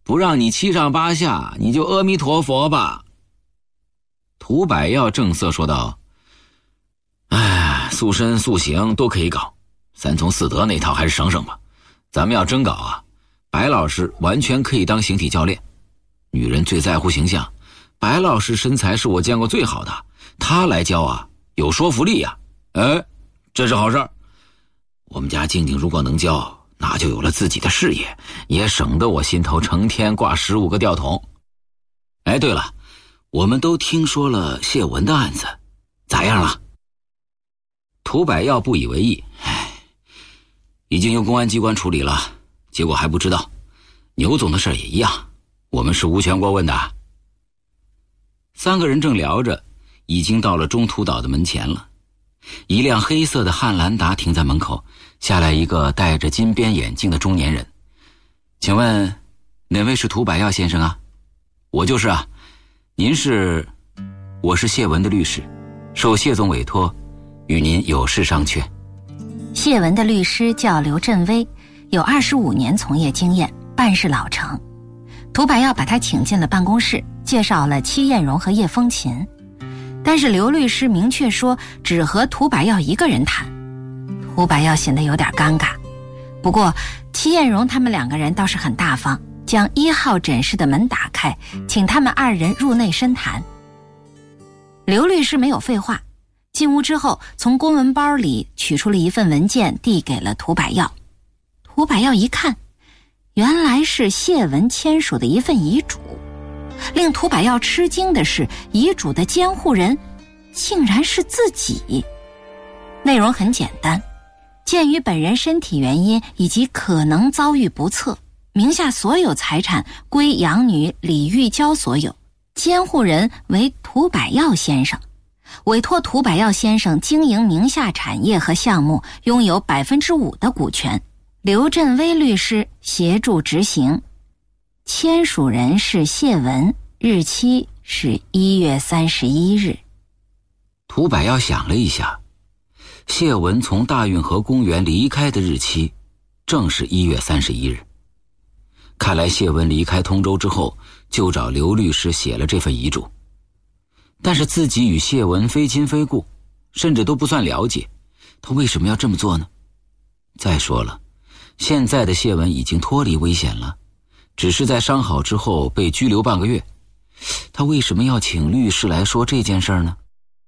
不让你七上八下，你就阿弥陀佛吧。涂百耀正色说道：哎，塑身塑形都可以搞，三从四德那套还是省省吧。咱们要真搞啊，白老师完全可以当形体教练。女人最在乎形象，白老师身材是我见过最好的，他来教啊，有说服力啊。哎，这是好事儿。我们家静静如果能教，那就有了自己的事业，也省得我心头成天挂15个吊桶。哎，对了，我们都听说了谢文的案子，咋样了？涂百耀不以为意，已经由公安机关处理了，结果还不知道。牛总的事也一样，我们是无权过问的。三个人正聊着，已经到了中途岛的门前了。一辆黑色的汉兰达停在门口，下来一个戴着金边眼镜的中年人。请问哪位是涂百耀先生啊？我就是啊。您是？我是谢文的律师，受谢总委托与您有事商榷。 谢文的律师叫刘振威，有25年从业经验，办事老成。涂百耀把他请进了办公室，介绍了戚艳荣和叶风琴。但是刘律师明确说只和涂百耀一个人谈，涂百耀显得有点尴尬。不过戚艳荣他们2个人倒是很大方，将1号诊室的门打开，请他们2人入内深谈。刘律师没有废话，进屋之后从公文包里取出了一份文件，递给了涂百耀。涂百耀一看，原来是谢文签署的一份遗嘱。令涂百耀吃惊的是，遗嘱的监护人竟然是自己。内容很简单，鉴于本人身体原因以及可能遭遇不测，名下所有财产归养女李玉娇所有，监护人为涂百耀先生，委托涂百耀先生经营名下产业和项目，拥有5%的股权，刘振威律师协助执行。签署人是谢文，日期是1月31日。 涂百耀想了一下，谢文从大运河公园离开的日期正是1月31日。看来谢文离开通州之后，就找刘律师写了这份遗嘱。但是自己与谢文非亲非故，甚至都不算了解，他为什么要这么做呢？再说了，现在的谢文已经脱离危险了，只是在伤好之后被拘留半个月，他为什么要请律师来说这件事呢？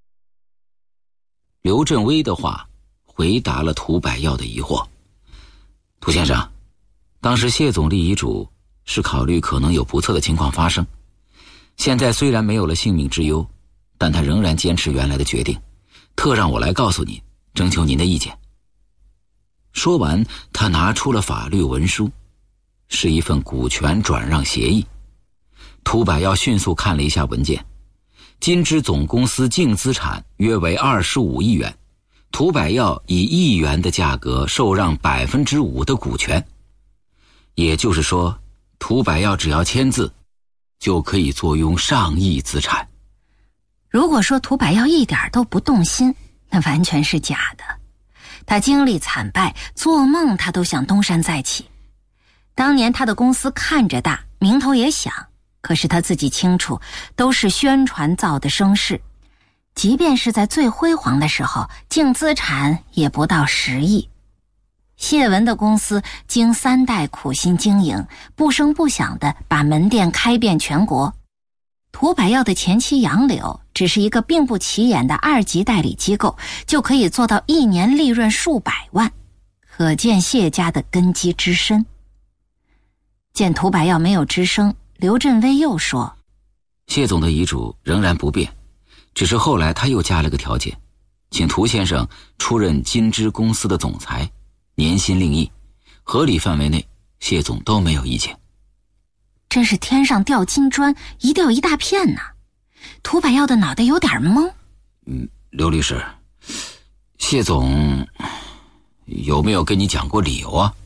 刘振威的话回答了涂百耀的疑惑。涂先生，当时谢总立遗嘱是考虑可能有不测的情况发生，现在虽然没有了性命之忧，但他仍然坚持原来的决定，特让我来告诉您，征求您的意见。说完，他拿出了法律文书，是一份股权转让协议。涂百耀迅速看了一下文件，金枝总公司净资产约为25亿元，涂百耀以1亿元的价格受让5%的股权，也就是说，涂百耀只要签字，就可以坐拥上亿资产。 如果说涂百耀一点都不动心，那完全是假的。他经历惨败，做梦他都想东山再起。当年他的公司看着大，名头也响，可是他自己清楚，都是宣传造的声势。即便是在最辉煌的时候，净资产也不到10亿。谢文的公司经3代苦心经营，不声不响地把门店开遍全国。涂百耀的前妻杨柳只是一个并不起眼的2级代理机构，就可以做到1年利润数百万，可见谢家的根基之深。见涂百耀没有吱声，刘振威又说： 谢总的遗嘱仍然不变，只是后来他又加了个条件，请涂先生出任金枝公司的总裁，年薪令亿，合理范围内谢总都没有意见。 真是天上掉金砖，一掉一大片呐！涂百耀的脑袋有点懵。 刘律师，谢总有没有跟你讲过理由啊？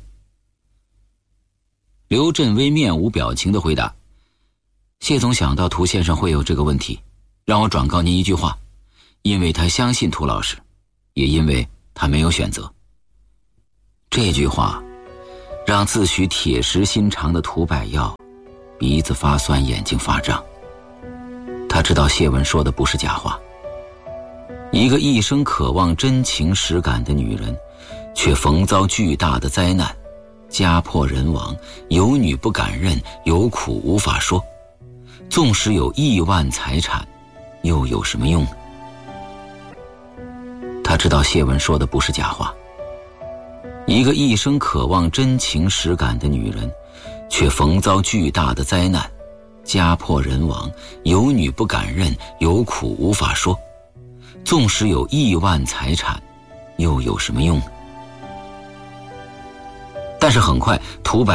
刘振威面无表情地回答：谢总想到涂先生会有这个问题，让我转告您一句话，因为他相信涂老师，也因为他没有选择。这句话让自诩铁石心肠的涂百耀鼻子发酸，眼睛发胀。他知道谢文说的不是假话。一个一生渴望真情实感的女人，却逢遭巨大的灾难，家破人亡，有女不敢认，有苦无法说。纵使有亿万财产，又有什么用呢？他知道谢文说的不是假话。一个一生渴望真情实感的女人，却逢遭巨大的灾难，家破人亡，有女不敢认，有苦无法说。纵使有亿万财产，又有什么用呢？但是很快，涂白